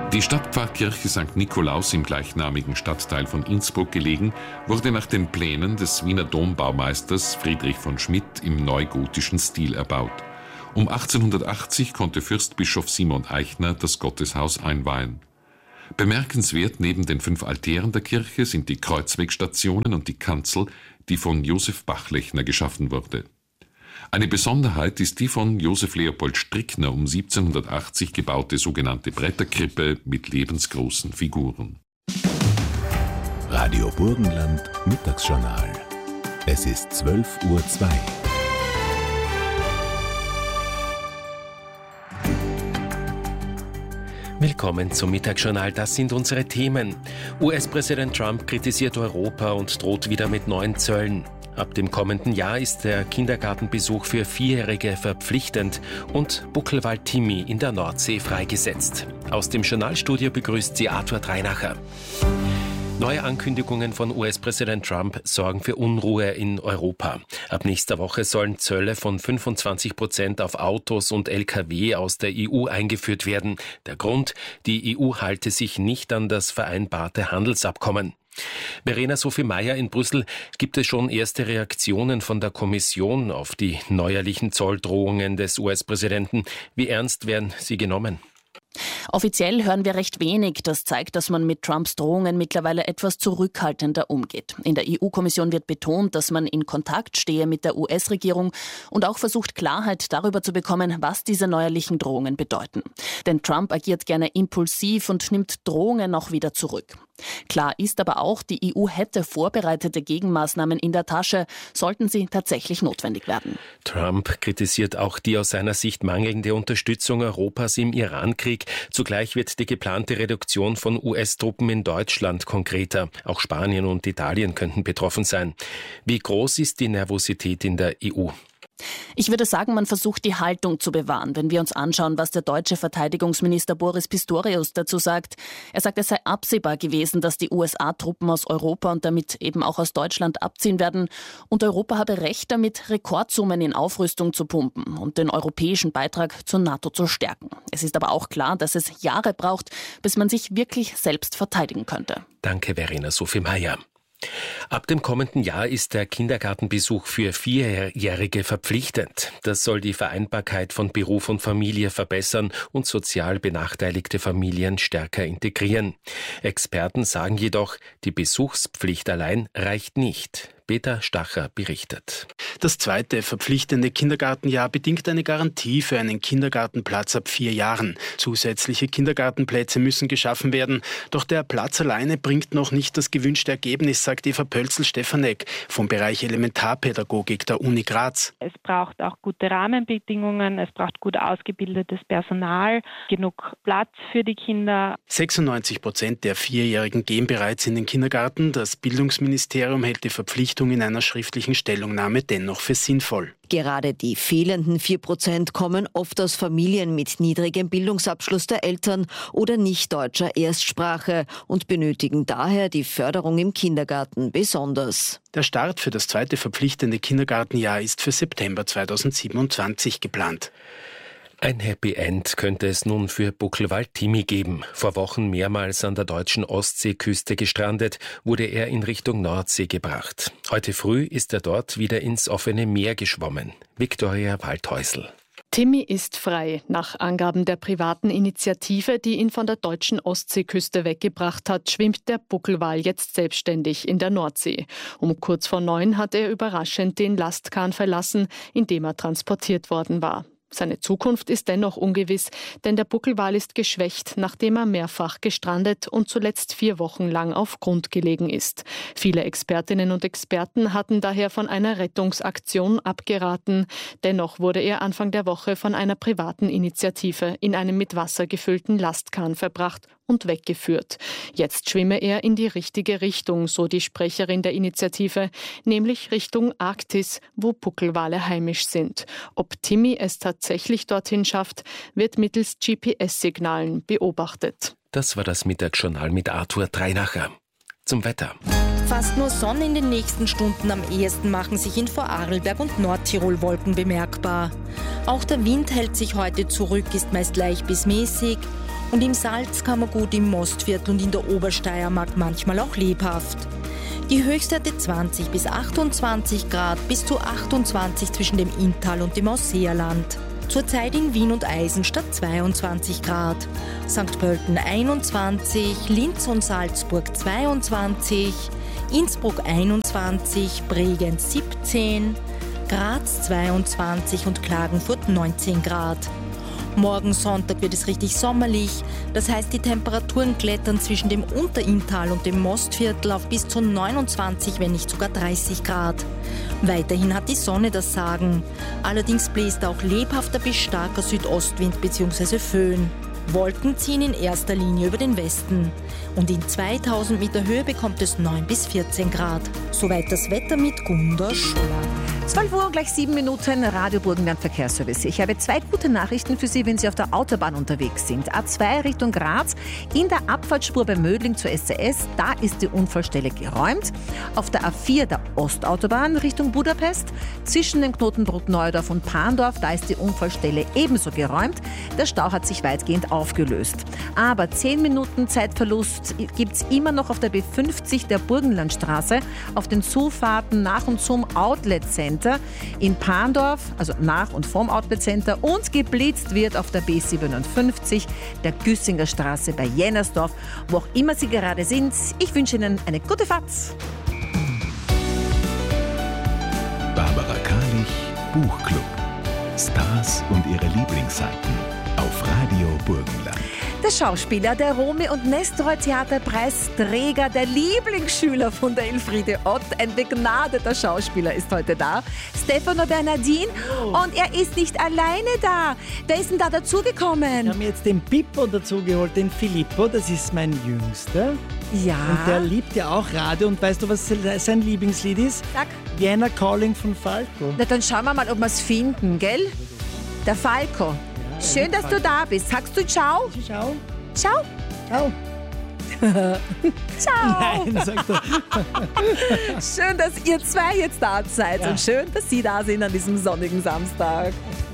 Die Stadtpfarrkirche St. Nikolaus im gleichnamigen Stadtteil von Innsbruck gelegen, wurde nach den Plänen des Wiener Dombaumeisters Friedrich von Schmidt im neugotischen Stil erbaut. Um 1880 konnte Fürstbischof Simon Eichner das Gotteshaus einweihen. Bemerkenswert neben den 5 Altären der Kirche sind die Kreuzwegstationen und die Kanzel, die von Josef Bachlechner geschaffen wurde. Eine Besonderheit ist die von Josef Leopold Strickner um 1780 gebaute sogenannte Bretterkrippe mit lebensgroßen Figuren. Radio Burgenland Mittagsjournal. Es ist 12:02 Uhr. Willkommen zum Mittagsjournal, das sind unsere Themen. US-Präsident Trump kritisiert Europa und droht wieder mit neuen Zöllen. Ab dem kommenden Jahr ist der Kindergartenbesuch für 4-Jährige verpflichtend und Buckelwald Timmi in der Nordsee freigesetzt. Aus dem Journalstudio begrüßt sie Arthur Dreinacher. Neue Ankündigungen von US-Präsident Trump sorgen für Unruhe in Europa. Ab nächster Woche sollen Zölle von 25% auf Autos und Lkw aus der EU eingeführt werden. Der Grund: die EU halte sich nicht an das vereinbarte Handelsabkommen. Verena Sophie Mayer in Brüssel, gibt es schon erste Reaktionen von der Kommission auf die neuerlichen Zolldrohungen des US-Präsidenten? Wie ernst werden sie genommen? Offiziell hören wir recht wenig. Das zeigt, dass man mit Trumps Drohungen mittlerweile etwas zurückhaltender umgeht. In der EU-Kommission wird betont, dass man in Kontakt stehe mit der US-Regierung und auch versucht, Klarheit darüber zu bekommen, was diese neuerlichen Drohungen bedeuten. Denn Trump agiert gerne impulsiv und nimmt Drohungen auch wieder zurück. Klar ist aber auch, die EU hätte vorbereitete Gegenmaßnahmen in der Tasche, sollten sie tatsächlich notwendig werden. Trump kritisiert auch die aus seiner Sicht mangelnde Unterstützung Europas im Iran-Krieg. Zugleich wird die geplante Reduktion von US-Truppen in Deutschland konkreter. Auch Spanien und Italien könnten betroffen sein. Wie groß ist die Nervosität in der EU? Ich würde sagen, man versucht, die Haltung zu bewahren, wenn wir uns anschauen, was der deutsche Verteidigungsminister Boris Pistorius dazu sagt. Er sagt, es sei absehbar gewesen, dass die USA Truppen aus Europa und damit eben auch aus Deutschland abziehen werden. Und Europa habe Recht damit, Rekordsummen in Aufrüstung zu pumpen und den europäischen Beitrag zur NATO zu stärken. Es ist aber auch klar, dass es Jahre braucht, bis man sich wirklich selbst verteidigen könnte. Danke, Verena Sophie Mayer. Ab dem kommenden Jahr ist der Kindergartenbesuch für 4-Jährige verpflichtend. Das soll die Vereinbarkeit von Beruf und Familie verbessern und sozial benachteiligte Familien stärker integrieren. Experten sagen jedoch, die Besuchspflicht allein reicht nicht. Peter Stacher berichtet. Das zweite verpflichtende Kindergartenjahr bedingt eine Garantie für einen Kindergartenplatz ab 4 Jahren. Zusätzliche Kindergartenplätze müssen geschaffen werden. Doch der Platz alleine bringt noch nicht das gewünschte Ergebnis, sagt Eva Pölzl-Stefanek vom Bereich Elementarpädagogik der Uni Graz. Es braucht auch gute Rahmenbedingungen, es braucht gut ausgebildetes Personal, genug Platz für die Kinder. 96% der 4-Jährigen gehen bereits in den Kindergarten. Das Bildungsministerium hält die Verpflichtung in einer schriftlichen Stellungnahme dennoch für sinnvoll. Gerade die fehlenden 4% kommen oft aus Familien mit niedrigem Bildungsabschluss der Eltern oder nicht deutscher Erstsprache und benötigen daher die Förderung im Kindergarten besonders. Der Start für das zweite verpflichtende Kindergartenjahr ist für September 2027 geplant. Ein Happy End könnte es nun für Buckelwald Timmi geben. Vor Wochen mehrmals an der deutschen Ostseeküste gestrandet, wurde er in Richtung Nordsee gebracht. Heute früh ist er dort wieder ins offene Meer geschwommen. Viktoria Waldhäusl. Timmi ist frei. Nach Angaben der privaten Initiative, die ihn von der deutschen Ostseeküste weggebracht hat, schwimmt der Buckelwal jetzt selbstständig in der Nordsee. Um kurz vor 9 hat er überraschend den Lastkahn verlassen, in dem er transportiert worden war. Seine Zukunft ist dennoch ungewiss, denn der Buckelwal ist geschwächt, nachdem er mehrfach gestrandet und zuletzt 4 Wochen lang auf Grund gelegen ist. Viele Expertinnen und Experten hatten daher von einer Rettungsaktion abgeraten. Dennoch wurde er Anfang der Woche von einer privaten Initiative in einem mit Wasser gefüllten Lastkahn verbracht und weggeführt. Jetzt schwimme er in die richtige Richtung, so die Sprecherin der Initiative, nämlich Richtung Arktis, wo Buckelwale heimisch sind. Ob Timmi es tatsächlich dorthin schafft, wird mittels GPS-Signalen beobachtet. Das war das Mittagsjournal mit Arthur Dreinacher. Zum Wetter. Fast nur Sonne in den nächsten Stunden. Am ehesten machen sich in Vorarlberg und Nordtirol Wolken bemerkbar. Auch der Wind hält sich heute zurück, ist meist leicht bis mäßig. Und im Salzkammergut im Mostviertel und in der Obersteiermark manchmal auch lebhaft. Die Höchstwerte 20 bis 28 Grad, bis zu 28 zwischen dem Inntal und dem Ausseerland. Zurzeit in Wien und Eisenstadt 22 Grad, St. Pölten 21, Linz und Salzburg 22, Innsbruck 21, Bregenz 17, Graz 22 und Klagenfurt 19 Grad. Morgen Sonntag wird es richtig sommerlich, das heißt die Temperaturen klettern zwischen dem Unterinntal und dem Mostviertel auf bis zu 29, wenn nicht sogar 30 Grad. Weiterhin hat die Sonne das Sagen. Allerdings bläst auch lebhafter bis starker Südostwind bzw. Föhn. Wolken ziehen in erster Linie über den Westen. Und in 2000 Meter Höhe bekommt es 9 bis 14 Grad. Soweit das Wetter mit Gunda Schuller. 12 Uhr, gleich 7 Minuten, Radio Burgenland Verkehrsservice. Ich habe 2 gute Nachrichten für Sie, wenn Sie auf der Autobahn unterwegs sind. A2 Richtung Graz, in der Abfahrtsspur bei Mödling zur SCS, da ist die Unfallstelle geräumt. Auf der A4 der Ostautobahn Richtung Budapest, zwischen dem Knotenbruch Neudorf und Pandorf, da ist die Unfallstelle ebenso geräumt. Der Stau hat sich weitgehend aufgelöst. Aber 10 Minuten Zeitverlust gibt es immer noch auf der B50 der Burgenlandstraße, auf den Zufahrten nach und zum Outlet Center in Pandorf, also nach und vom Outlet Center, und geblitzt wird auf der B57 der Güssinger Straße bei Jennersdorf, wo auch immer Sie gerade sind. Ich wünsche Ihnen eine gute Fahrt. Barbara Karlich, Buchclub. Stars und ihre Lieblingsseiten auf Radio Burgenland. Der Schauspieler, der Romy- und Nestroy-Theaterpreisträger, der Lieblingsschüler von der Elfriede Ott, ein begnadeter Schauspieler ist heute da, Stefano Bernardin. Und er ist nicht alleine da. Wer ist denn da dazugekommen? Wir haben jetzt den Pippo dazugeholt, den Filippo, das ist mein Jüngster. Ja. Und der liebt ja auch Radio. Und weißt du, was sein Lieblingslied ist? Sag. Vienna Calling von Falco. Na, dann schauen wir mal, ob wir es finden, gell? Der Falco. Schön, dass du da bist. Sagst du Ciao? Ciao. Ciao. Ciao. Ciao. Nein, sagt er. Schön, dass ihr zwei jetzt da seid, und schön, dass Sie da sind an diesem sonnigen Samstag.